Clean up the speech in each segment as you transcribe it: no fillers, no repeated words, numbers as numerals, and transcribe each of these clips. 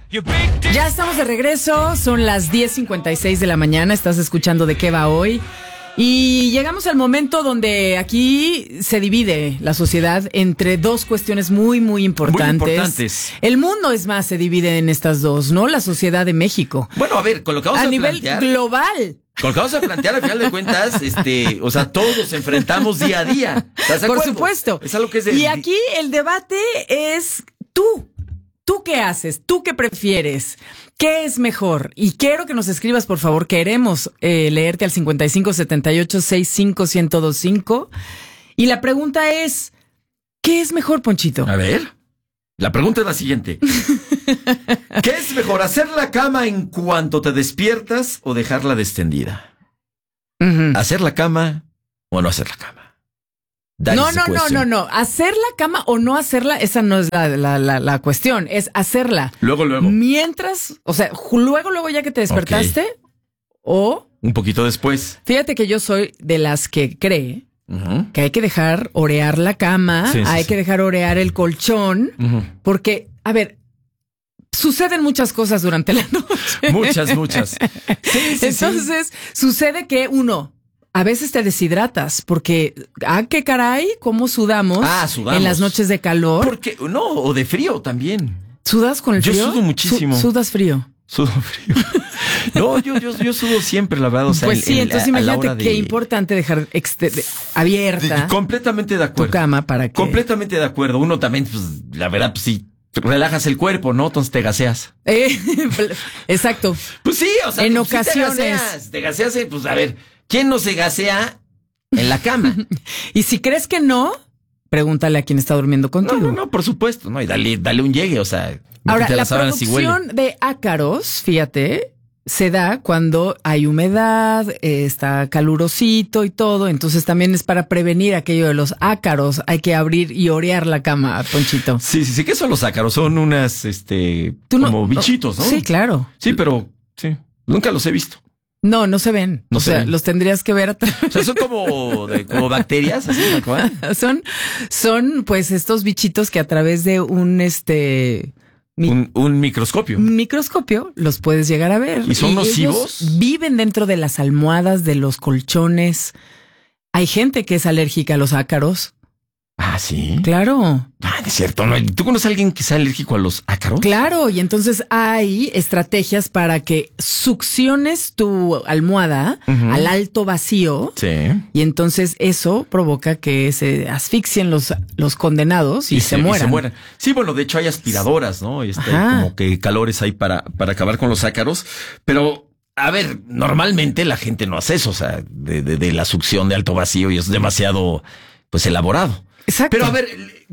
Ya estamos de regreso, son las 10:56 de la mañana, estás escuchando De Qué Va Hoy. Y llegamos al momento donde aquí se divide la sociedad entre dos cuestiones muy, muy importantes. Muy importantes. El mundo, es más, se divide en estas dos, ¿no? La sociedad de México. Bueno, a ver, con lo que vamos a nivel plantear, global. con lo que vamos a plantear, al final de cuentas, o sea, todos nos enfrentamos día a día. ¿Estás de Por acuerdo? supuesto. Es algo que es Y aquí el debate es tú. ¿Tú qué haces? ¿Tú qué prefieres? ¿Qué es mejor? Y quiero que nos escribas, por favor. Queremos leerte al 5578-65125. Y la pregunta es, ¿qué es mejor, Ponchito? A ver, la pregunta es la siguiente. ¿Qué es mejor, hacer la cama en cuanto te despiertas o dejarla extendida? ¿Hacer la cama o no hacer la cama? No. Hacer la cama o no hacerla, esa no es la cuestión. Es hacerla. Luego. Mientras, o sea, luego ya que te despertaste, okay. O un poquito después. Fíjate que yo soy de las que cree que hay que dejar orear la cama, hay que dejar orear el colchón, porque, a ver, suceden muchas cosas durante la noche. Muchas. Entonces, sucede que a veces te deshidratas porque, qué caray, cómo sudamos en las noches de calor. Porque, o de frío también. ¿Sudas con el frío? Yo sudo muchísimo. ¿Sudas frío? Sudo frío. No, yo sudo siempre, la verdad. O sea, pues sí, entonces imagínate qué importante dejar abierta. Completamente de acuerdo. Tu cama para que... Completamente de acuerdo. Uno también, pues, la verdad, pues sí, relajas el cuerpo, ¿no? Entonces te gaseas. Exacto. Pues sí, o sea, en pues, ocasiones. Sí te gaseas, pues a ver, ¿quién no se gasea en la cama? Y si crees que no, pregúntale a quien está durmiendo contigo. No, por supuesto, ¿no? Y dale un llegue, o sea. Ahora, la producción de ácaros, fíjate, se da cuando hay humedad, está calurosito y todo, entonces también es para prevenir aquello de los ácaros, hay que abrir y orear la cama, Ponchito. Sí, ¿qué son los ácaros? Son unas, como bichitos, ¿no? Sí, claro. Sí, pero, sí, nunca los he visto. No se ven. No se ven. Los tendrías que ver atrás. O sea, son como bacterias, así, ¿no? Son, pues, estos bichitos que a través de un microscopio. Un microscopio los puedes llegar a ver. ¿Y son nocivos? Viven dentro de las almohadas, de los colchones. Hay gente que es alérgica a los ácaros. Ah, ¿sí? Claro. Es cierto, ¿no? ¿Tú conoces a alguien que sea alérgico a los ácaros? Claro, y entonces hay estrategias para que succiones tu almohada al alto vacío. Sí. Y entonces eso provoca que se asfixien los condenados y se mueran. Sí, bueno, de hecho hay aspiradoras, ¿no? Hay como que calores ahí para acabar con los ácaros. Pero, a ver, normalmente la gente no hace eso, o sea, de la succión de alto vacío, y es demasiado, pues, elaborado. Exacto. Pero a ver,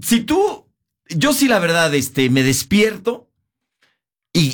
yo sí la verdad, me despierto y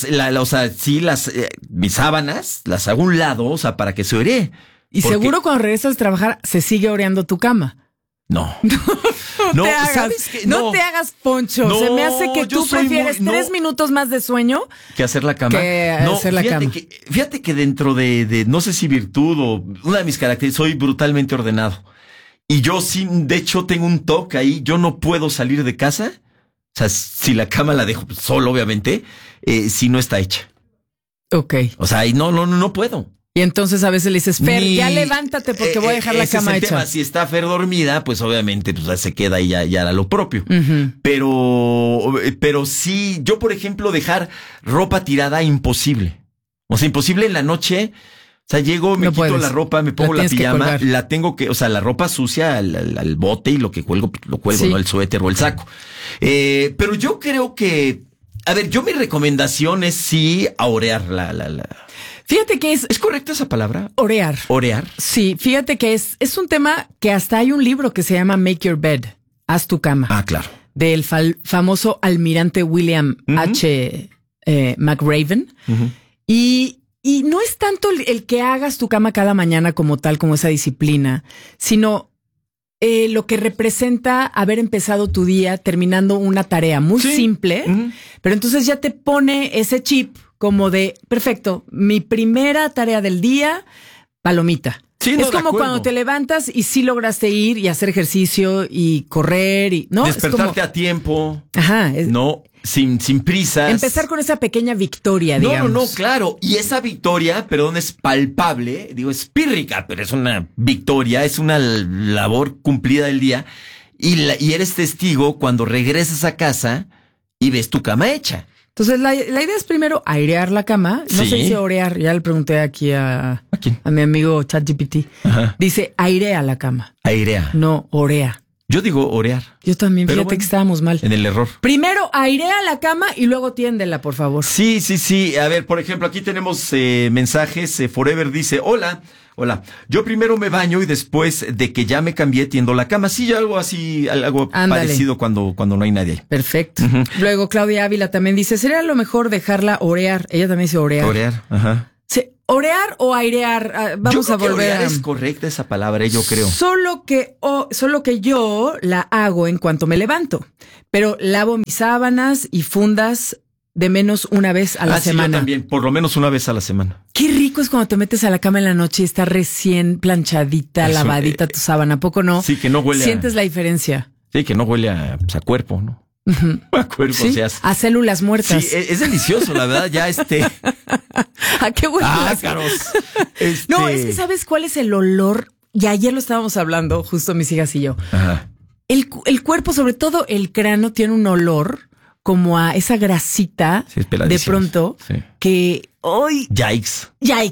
mis sábanas las hago a un lado, o sea, para que se oree. Y seguro cuando regresas a trabajar se sigue oreando tu cama. No. No te hagas, ¿sabes qué? No te hagas, Poncho. Se me hace que tú prefieres 3 minutos más de sueño que hacer la cama. Fíjate que dentro de no sé si virtud o una de mis características, soy brutalmente ordenado. Y yo sí, de hecho, tengo un toque ahí. Yo no puedo salir de casa. O sea, si la cama la dejo solo, obviamente, si no está hecha. Ok. O sea, y no puedo. Y entonces a veces le dices, Fer, ya levántate porque voy a dejar la cama hecha. Tema. Si está Fer dormida, pues obviamente pues, se queda y ya hará lo propio. Pero sí, yo, por ejemplo, dejar ropa tirada, imposible. O sea, imposible en la noche. O sea, llego, me quito la ropa, me pongo la pijama, la tengo que, o sea, la ropa sucia al bote y lo cuelgo, sí. ¿No? El suéter o el saco. Pero yo creo que, a ver, mi recomendación es sí orear la. Fíjate que ¿Es correcta esa palabra? Orear. Orear. Sí, fíjate que es un tema que hasta hay un libro que se llama Make Your Bed, Haz tu cama. Ah, claro. Del famoso almirante William H. McRaven. Y no es tanto el que hagas tu cama cada mañana como tal, como esa disciplina, sino lo que representa haber empezado tu día terminando una tarea muy simple, pero entonces ya te pone ese chip como de, perfecto, mi primera tarea del día, palomita. Sí, no, es como cuando te levantas y sí lograste ir y hacer ejercicio y correr y no despertarte a tiempo. Ajá. No, sin prisas. Empezar con esa pequeña victoria, digamos. No, claro. Y esa victoria, perdón, es palpable. Digo, es pírrica, pero es una victoria, es una labor cumplida del día. Y eres testigo cuando regresas a casa y ves tu cama hecha. Entonces, la idea es primero airear la cama. No se dice orear. Ya le pregunté aquí a mi amigo ChatGPT. Dice airea la cama. Airea. No, orea. Yo digo orear. Yo también, pero fíjate que estábamos mal. En el error. Primero airea la cama y luego tiéndela, por favor. Sí. A ver, por ejemplo, aquí tenemos mensajes. Forever dice, Hola. Yo primero me baño y después de que ya me cambié tiendo la cama. Sí, algo así, algo parecido cuando no hay nadie. Perfecto. Luego Claudia Ávila también dice, sería lo mejor dejarla orear. Ella también dice orear. Orear, ajá. Sí, orear o airear. Vamos a volver orear es correcta esa palabra, yo creo. Solo que yo la hago en cuanto me levanto. Pero lavo mis sábanas y fundas de menos una vez a la semana. Yo también, por lo menos una vez a la semana. Qué rico es cuando te metes a la cama en la noche y está recién planchadita, lavadita tu sábana, ¿a poco no? Sí, que no huele Sientes la diferencia. Sí, que no huele a cuerpo, ¿no? A cuerpo, ¿sí? A células muertas. Sí, es delicioso, la verdad, ya ¿A qué huele? Ácaros. No, es que ¿sabes cuál es el olor? Y ayer lo estábamos hablando, justo mis hijas y yo. Ajá. El cuerpo, sobre todo el cráneo, tiene un olor como a esa grasita de pronto que hoy... Yikes.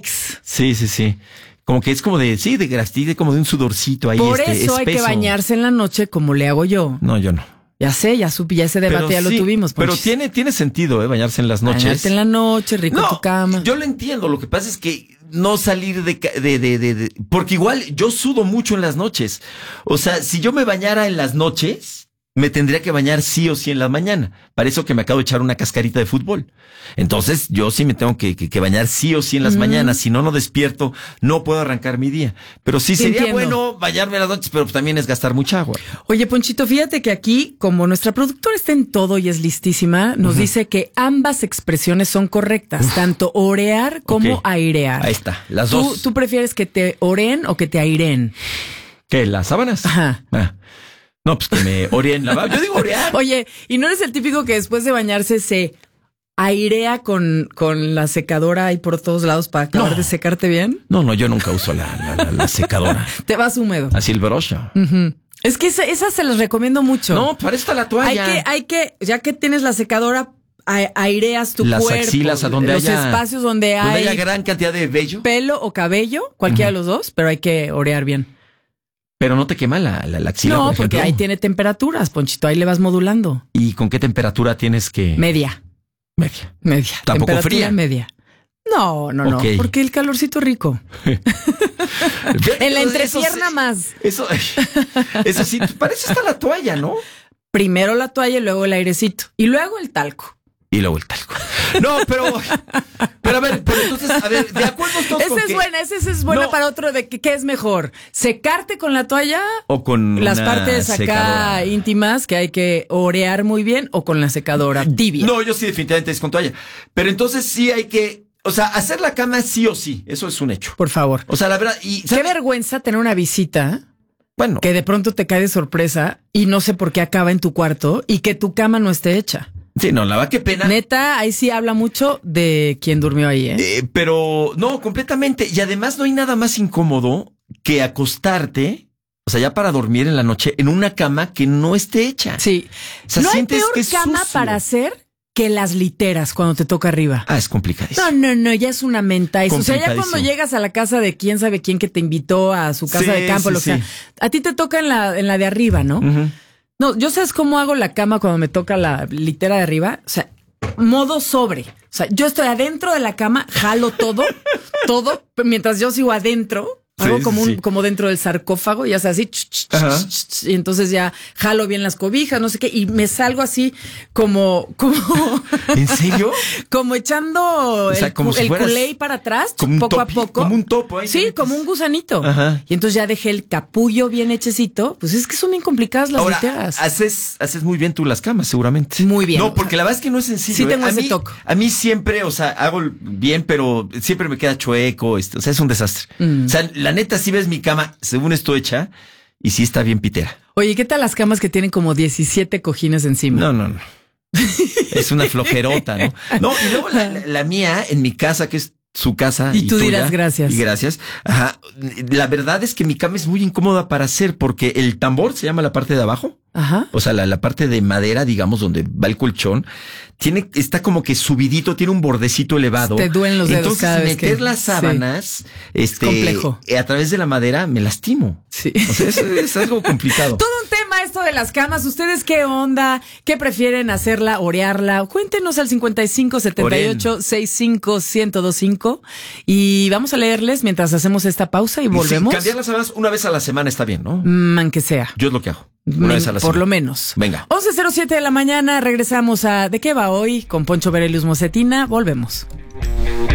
Sí. Como que es como de grasita, como de un sudorcito ahí. Por eso espeso. Hay que bañarse en la noche como le hago yo. No, yo no. Ya sé, ya supe, ya ese debate ya lo tuvimos. Pero tiene sentido, bañarse en las noches. Bañarte en la noche, rico tu cama. Yo lo entiendo, lo que pasa es que no salir de porque igual yo sudo mucho en las noches. O sea, si yo me bañara en las noches, me tendría que bañar sí o sí en la mañana. Para eso que me acabo de echar una cascarita de fútbol. Entonces, yo sí me tengo que bañar sí o sí en las mañanas. Si no despierto, no puedo arrancar mi día. Pero sí sería bueno bañarme en las noches, pero también es gastar mucha agua. Oye, Ponchito, fíjate que aquí, como nuestra productora está en todo y es listísima, nos dice que ambas expresiones son correctas. Tanto orear como airear. Ahí está, las dos. ¿Tú prefieres que te oreen o que te aireen? ¿Qué? ¿Las sábanas? Ajá. No, pues que me oreen la Yo digo orear. Oye, ¿y no eres el típico que después de bañarse se airea con la secadora ahí por todos lados para acabar de secarte bien? No, yo nunca uso la secadora. Te vas húmedo. Así el brocha. Es que esas se las recomiendo mucho. No, para esto la toalla. Hay que, ya que tienes la secadora, aireas tu cuerpo. Las axilas, a donde los espacios donde haya gran cantidad de vello. Pelo o cabello, cualquiera de los dos, pero hay que orear bien. Pero no te quema la axila, no, por ejemplo. Porque ahí tiene temperaturas, Ponchito, ahí le vas modulando. ¿Y con qué temperatura tienes que...? Media. ¿Tampoco fría? Media. No, porque el calorcito es rico. En la entrepierna más. Eso sí, parece hasta la toalla, ¿no? Primero la toalla y luego el airecito. Y luego el talco. No, pero a ver, entonces, de acuerdo todos con esa es buena para otro de qué es mejor, secarte con la toalla o con las partes acá secadora íntimas que hay que orear muy bien o con la secadora tibia. No, yo sí definitivamente es con toalla. Pero entonces sí hay que, hacer la cama sí o sí, eso es un hecho. Por favor. La verdad, qué vergüenza tener una visita. Bueno, que de pronto te cae de sorpresa y no sé por qué acaba en tu cuarto y que tu cama no esté hecha. Sí, no, la verdad, qué pena. Neta, ahí sí habla mucho de quién durmió ahí, ¿eh? Pero no, completamente. Y además no hay nada más incómodo que acostarte, ya para dormir en la noche, en una cama que no esté hecha. Sí. No hay peor cama sucio para hacer que las literas cuando te toca arriba. Es complicadísimo. No, ya es una menta eso. Ya cuando llegas a la casa de quién sabe quién que te invitó a su casa de campo, sea, a ti te toca en la de arriba, ¿no? No, yo sabes cómo hago la cama cuando me toca la litera de arriba. Modo sobre. Yo estoy adentro de la cama, jalo todo, mientras yo sigo adentro. Hago como dentro del sarcófago, ya sea así. Y entonces ya jalo bien las cobijas, no sé qué, y me salgo así como ¿En serio? Como echando el culé para atrás, poco a poco. Como un topo ahí. Sí, como un gusanito. Y entonces ya dejé el capullo bien hechecito. Pues es que son bien complicadas las literas. Haces muy bien tú las camas, seguramente. Muy bien. No, porque la verdad es que no es sencillo. Sí tengo ese toque. A mí siempre, hago bien, pero siempre me queda chueco. Es un desastre. La la neta, si ves mi cama, según esto hecha, y sí está bien pitera. Oye, ¿qué tal las camas que tienen como 17 cojines encima? No. Es una flojerota, ¿no? No, y luego la mía, en mi casa, que es su casa. Y tú tuya, dirás gracias. Y gracias. Ajá. La verdad es que mi cama es muy incómoda para hacer porque el tambor se llama la parte de abajo. Ajá. O sea, la parte de madera, digamos, donde va el colchón, está como que subidito, tiene un bordecito elevado. Te duelen los dedos. Entonces, cada vez meter que... las sábanas, es complejo. A través de la madera, me lastimo. Sí. O sea, es algo complicado. Todo un tema esto de las camas. ¿Ustedes qué onda? ¿Qué prefieren hacerla, orearla? Cuéntenos al 5578-651025 y vamos a leerles mientras hacemos esta pausa y volvemos. Sí, cambiar las sábanas una vez a la semana está bien, ¿no? Aunque sea. Yo es lo que hago. Una vez a la semana. Por lo menos. Venga. 11:07 de la mañana. Regresamos a ¿De qué va hoy? Con Poncho Verelius Mocetina. Volvemos.